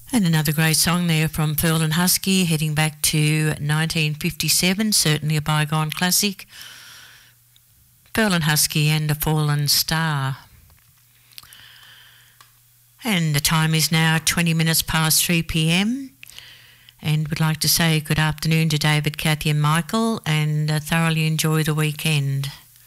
And another great song there from Pearl and Husky, heading back to 1957, certainly a bygone classic. Pearl and Husky and A Fallen Star. And the time is now 20 minutes past 3 p.m. And would like to say good afternoon to David, Kathy and Michael, and thoroughly enjoy the weekend.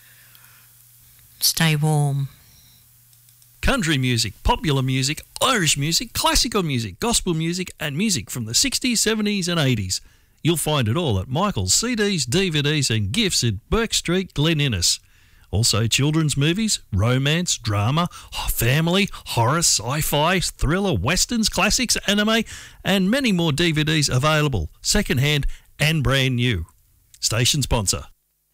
Stay warm. Country music, popular music, Irish music, classical music, gospel music and music from the 60s, 70s and 80s. You'll find it all at Michael's CDs, DVDs and gifts at Burke Street, Glen Innes. Also children's movies, romance, drama, family, horror, sci-fi, thriller, westerns, classics, anime and many more DVDs available, second-hand and brand new. Station sponsor.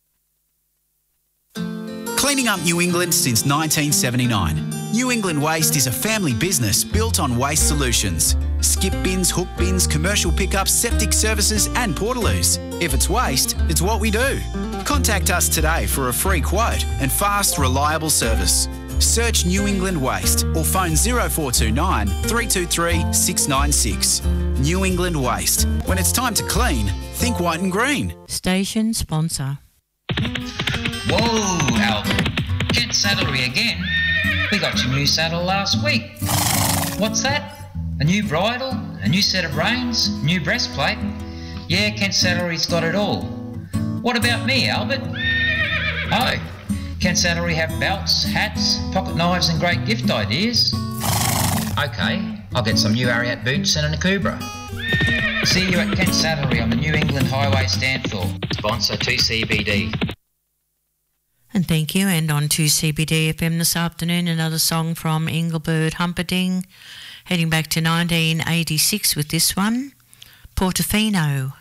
Cleaning up New England since 1979. New England Waste is a family business built on waste solutions. Skip bins, hook bins, commercial pickups, septic services and portaloos. If it's waste, it's what we do. Contact us today for a free quote and fast, reliable service. Search New England Waste or phone 0429 323 696. New England Waste. When it's time to clean, think white and green. Station sponsor. Whoa, Albert. Kent Saddlery again. We got your new saddle last week. What's that? A new bridle? A new set of reins? New breastplate? Yeah, Kent Saddlery's got it all. What about me, Albert? Oh, Kent Saddlery have belts, hats, pocket knives and great gift ideas. Okay, I'll get some new Ariat boots and a Nakubra. See you at Kent Saddlery on the New England Highway Stanthorpe. Sponsor 2CBD. And thank you. And on 2CBD FM this afternoon, another song from Engelbert Humperdinck, heading back to 1986 with this one, Portofino.